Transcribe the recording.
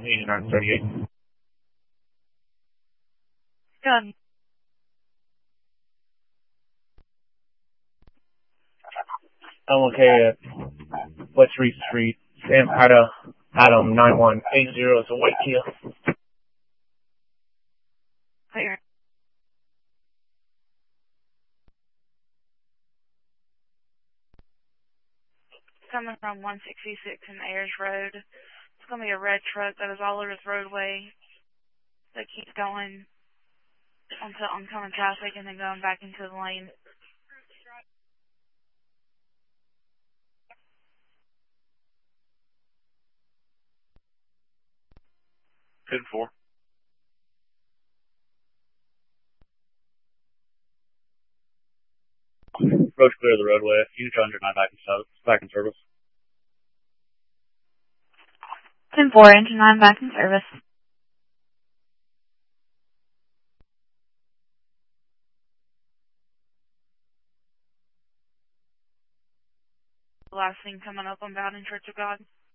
8938. Good. I'm okay at West Reed Street, Sam Adam 9180 is a white Kia. Clear. Coming from 166 in Ayers Road. It's going to be a red truck that is all over this roadway that keeps going onto oncoming traffic and then going back into the lane. Good 4. Road's clear of the roadway. U-turn back in service. 10-4, engine 9 back in service. The last thing coming up on Bowden Church of God.